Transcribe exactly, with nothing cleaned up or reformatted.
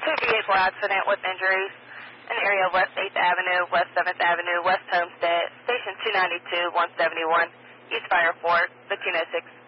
two vehicle accident with injuries in the area of West eighth Avenue, West seventh Avenue, West Homestead, Station two ninety-two, one seventy-one, East Fire Fort, fifteen oh six.